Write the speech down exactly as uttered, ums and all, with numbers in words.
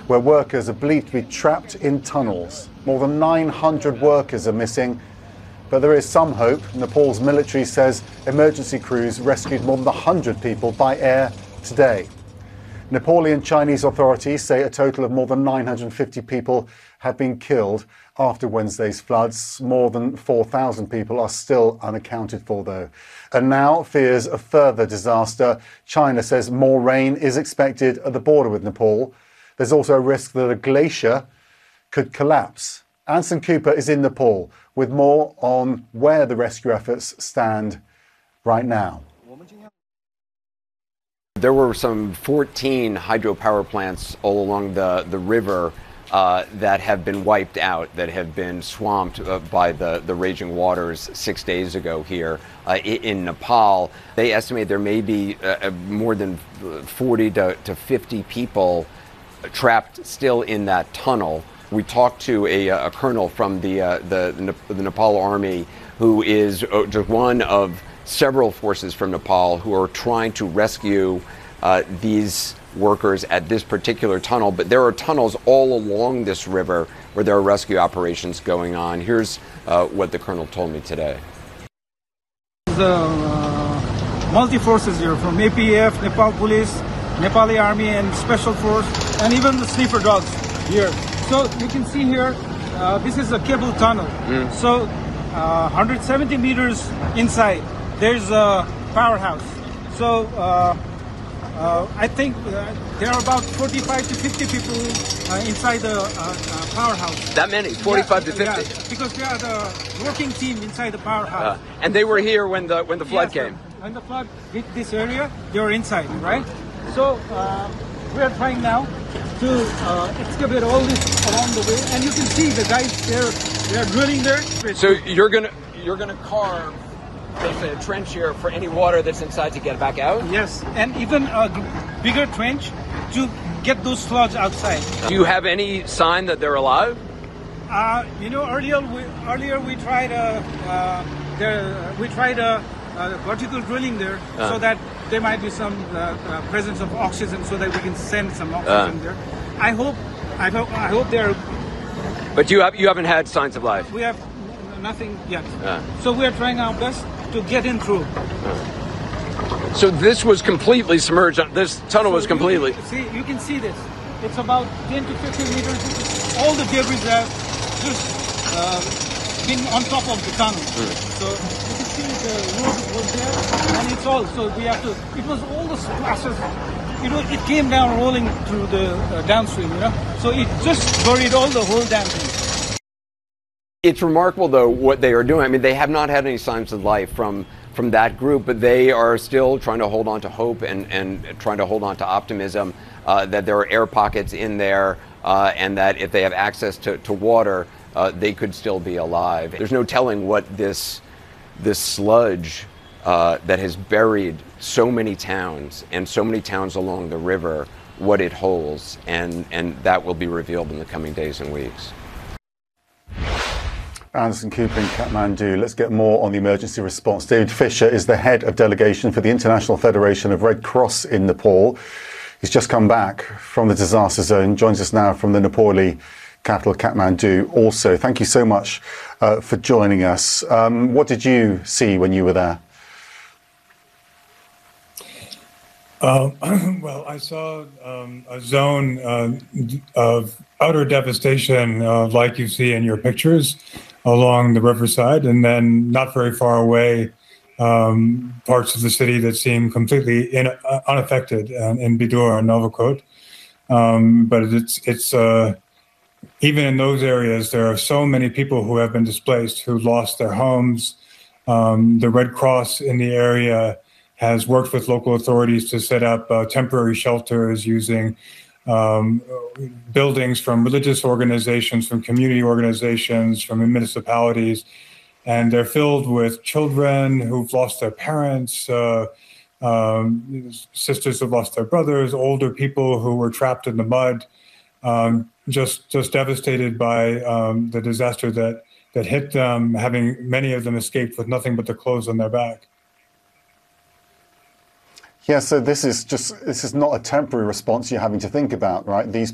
where workers are believed to be trapped in tunnels. More than nine hundred workers are missing, but there is some hope. Nepal's military says emergency crews rescued more than one hundred people by air today. Nepali and Chinese authorities say a total of more than nine hundred fifty people have been killed after Wednesday's floods. More than four thousand people are still unaccounted for, though. And now fears of further disaster. China says more rain is expected at the border with Nepal. There's also a risk that a glacier could collapse. Anson Cooper is in Nepal with more on where the rescue efforts stand right now. There were some fourteen hydropower plants all along the, the river uh, that have been wiped out, that have been swamped uh, by the, the raging waters six days ago here uh, in Nepal. They estimate there may be uh, more than forty to fifty people trapped still in that tunnel. We talked to a, a colonel from the, uh, the, the Nepal Army, who is just one of several forces from Nepal who are trying to rescue uh, these workers at this particular tunnel. But there are tunnels all along this river where there are rescue operations going on. Here's uh, what the colonel told me today. The uh, multi-forces here from A P F, Nepal Police, Nepali Army and Special Force, and even the sniffer dogs here. So you can see here, uh, this is a cable tunnel. Mm. So uh, one hundred seventy meters inside, there's a powerhouse. So uh, uh, I think uh, there are about forty-five to fifty people uh, inside the uh, uh, powerhouse. That many? forty-five yeah, to fifty? Yeah, because they are the working team inside the powerhouse. Uh, and they were here when the when the flood yes, came? When the flood hit this area, they were inside, right? So uh, we are trying now to uh, excavate all this along the way, and you can see the guys there, they are drilling there. So you're gonna you're gonna carve basically a trench here for any water that's inside to get back out? Yes, and even a bigger trench to get those sludge outside. Do you have any sign that they're alive? Uh, you know, earlier we earlier we tried a uh, the, we tried a, a vertical drilling there uh. so that there might be some uh, uh, presence of oxygen, so that we can send some oxygen uh. there. I hope, I hope, I hope they're. But you have you haven't had signs of life. We have nothing yet. Uh. So we are trying our best to get in through. Uh. So this was completely submerged. This tunnel so was completely. You, see, you can see this. It's about ten to fifteen meters. All the debris have just uh, been on top of the tunnel. Mm. So you can see the road was there, and it's all. So we have to. It was all the splashes. You know, it came down rolling through the uh, downstream. You know, so it just buried all the whole damn thing. It's remarkable, though, what they are doing. I mean, they have not had any signs of life from from that group, but they are still trying to hold on to hope and and trying to hold on to optimism uh, that there are air pockets in there, uh, and that if they have access to to water, uh, they could still be alive. There's no telling what this this sludge uh, that has buried so many towns and so many towns along the river, what it holds, and and that will be revealed in the coming days and weeks. Anson Cooper in Kathmandu. Let's get more on the emergency response. David Fisher is the head of delegation for the International Federation of Red Cross in Nepal. He's just come back from the disaster zone, joins us now from the Nepali capital, Kathmandu. Also, thank you so much uh, for joining us. Um, what did you see when you were there? Uh, well, I saw um, a zone uh, of utter devastation uh, like you see in your pictures along the riverside, and then not very far away, um, parts of the city that seem completely in, uh, unaffected uh, in Bidur and Novakot. Um, but it's, it's uh, even in those areas, there are so many people who have been displaced, who lost their homes. Um, the Red Cross in the area has worked with local authorities to set up uh, temporary shelters using um, buildings from religious organizations, from community organizations, from municipalities. And they're filled with children who've lost their parents, uh, um, sisters who've lost their brothers, older people who were trapped in the mud, um, just just devastated by um, the disaster that, that hit them, having many of them escaped with nothing but the clothes on their back. Yeah, so this is just, this is not a temporary response you're having to think about, right? These